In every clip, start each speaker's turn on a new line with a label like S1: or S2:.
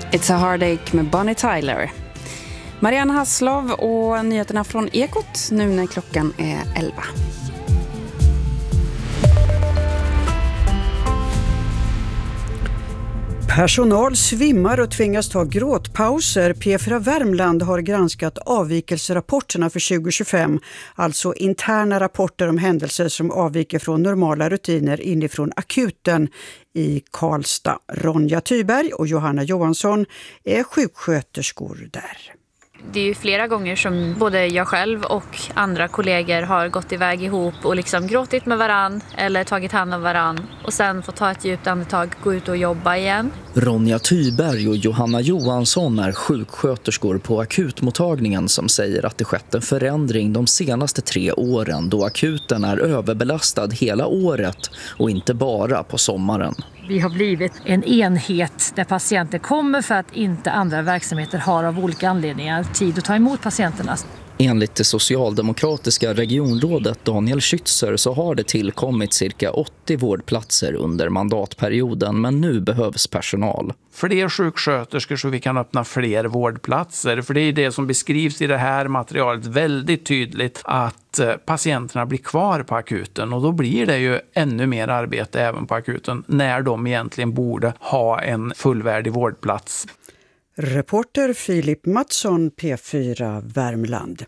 S1: It's a Heartache med Bonnie Tyler. Marianne Hasslov och nyheterna från Ekot nu när klockan är 11.
S2: Personal svimmar och tvingas ta gråtpauser. P4 Värmland har granskat avvikelserapporterna för 2025, alltså interna rapporter om händelser som avviker från normala rutiner inifrån akuten i Karlstad. Ronja Thyberg och Johanna Johansson är sjuksköterskor där.
S3: Det är ju flera gånger som både jag själv och andra kollegor har gått iväg ihop och liksom gråtit med varann eller tagit hand om varann och sen får ta ett djupt andetag, gå ut och jobba igen.
S4: Ronja Thyberg och Johanna Johansson är sjuksköterskor på akutmottagningen som säger att det skett en förändring de senaste 3 åren då akuten är överbelastad hela året och inte bara på sommaren.
S5: Vi har blivit en enhet där patienter kommer för att inte andra verksamheter har av olika anledningar tid att ta emot patienterna.
S4: Enligt det socialdemokratiska regionrådet Daniel Schützer så har det tillkommit cirka 80 vårdplatser under mandatperioden, men nu behövs personal.
S6: Fler sjuksköterskor så vi kan öppna fler vårdplatser. För det är det som beskrivs i det här materialet väldigt tydligt att patienterna blir kvar på akuten. Och då blir det ju ännu mer arbete även på akuten när de egentligen borde ha en fullvärdig vårdplats.
S2: Reporter Filip Mattsson, P4 Värmland.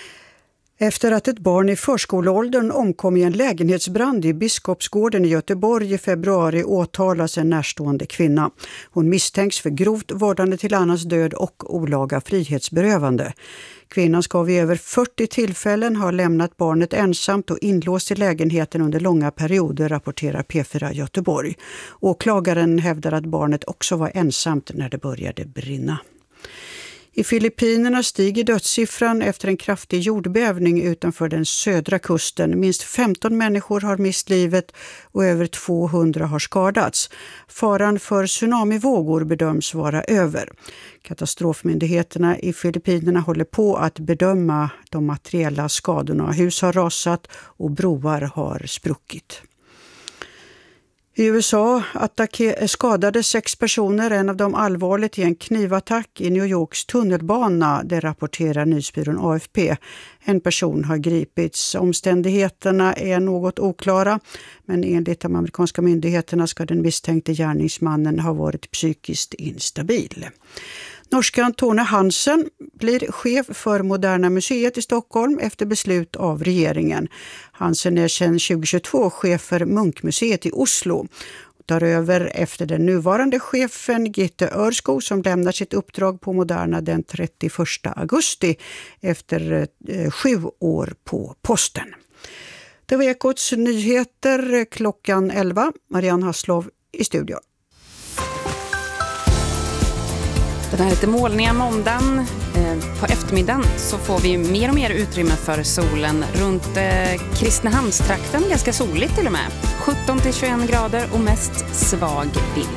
S2: Efter att ett barn i förskoleåldern omkom i en lägenhetsbrand i Biskopsgården i Göteborg i februari åtalas en närstående kvinna. Hon misstänks för grovt vårdande till annans död och olaga frihetsberövande. Kvinnan ska vid över 40 tillfällen ha lämnat barnet ensamt och inlåst i lägenheten under långa perioder, rapporterar P4 Göteborg. Åklagaren hävdar att barnet också var ensamt när det började brinna. I Filippinerna stiger dödssiffran efter en kraftig jordbävning utanför den södra kusten. Minst 15 människor har mist livet och över 200 har skadats. Faran för tsunamivågor bedöms vara över. Katastrofmyndigheterna i Filippinerna håller på att bedöma de materiella skadorna. Hus har rasat och broar har spruckit. I USA skadade 6 personer, en av dem allvarligt i en knivattack i New Yorks tunnelbana, det rapporterar nyhetsbyrån AFP. En person har gripits. Omständigheterna är något oklara, men enligt de amerikanska myndigheterna ska den misstänkte gärningsmannen ha varit psykiskt instabil. Norskan Tone Hansen blir chef för Moderna museet i Stockholm efter beslut av regeringen. Hansen är sedan 2022 chef för Munkmuseet i Oslo och tar över efter den nuvarande chefen Gitte Örskog som lämnar sitt uppdrag på Moderna den 31 augusti efter 7 år på posten. Det var Ekots nyheter klockan 11. Marianne Hasslov i studion.
S1: Den här lite molniga måndagen. På eftermiddagen så får vi mer och mer utrymme för solen. Runt Kristinehamnstrakten ganska soligt till och med. 17-21 grader och mest svag vind.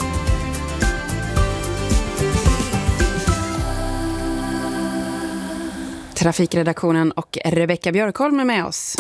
S1: Trafikredaktionen och Rebecka Björkholm är med oss.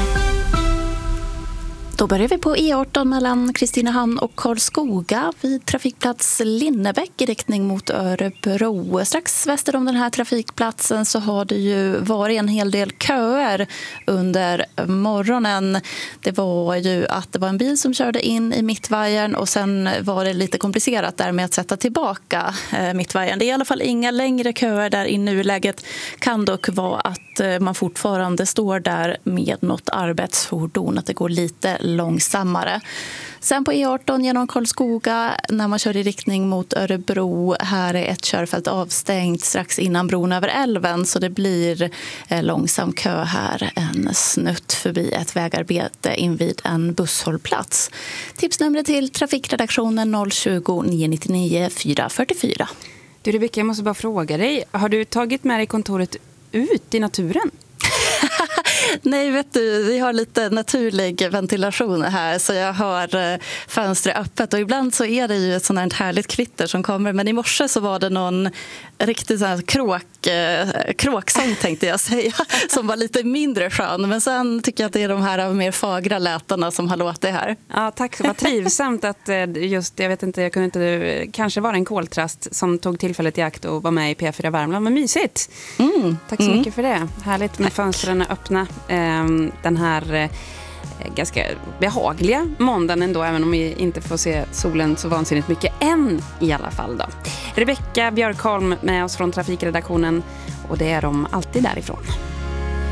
S7: Då börjar vi på E18 mellan Kristinehamn och Karlskoga vid trafikplats Linnebäck i riktning mot Örebro. Strax väster om den här trafikplatsen så har det ju varit en hel del köer under morgonen. Det var ju att det var en bil som körde in i mittvajern och sen var det lite komplicerat där med att sätta tillbaka mittvajern. Det är i alla fall inga längre köer där i nuläget. Kan dock vara att man fortfarande står där med något arbetsfordon, att det går lite långsammare. Sen på E18 genom Karlskoga när man kör i riktning mot Örebro, här är ett körfält avstängt strax innan bron över älven så det blir långsam kö här en snutt förbi ett vägarbete invid en busshållplats. Tipsnumret till trafikredaktionen 020 999 444.
S1: Du Rebecka, jag måste bara fråga dig, har du tagit med dig kontoret ut i naturen?
S7: Nej, vet du, vi har lite naturlig ventilation här så jag har fönstret öppet och ibland så är det ju ett sånt här härligt kvitter som kommer, men i morse så var det någon riktigt sån här kråksång tänkte jag säga, som var lite mindre skön, men sen tycker jag att det är de här mer fagra lätarna som har låtit här.
S1: Ja, tack. Vad trivsamt att just, jag vet inte, jag kunde inte, kanske var en koltrast som tog tillfället i akt och var med i P4 Värmland, men mysigt. Tack så mycket för det. Härligt med fönstren öppna. Den här ganska behagliga måndagen ändå, även om vi inte får se solen så vansinnigt mycket än i alla fall då. Rebecka Björkholm med oss från trafikredaktionen, och det är de alltid därifrån.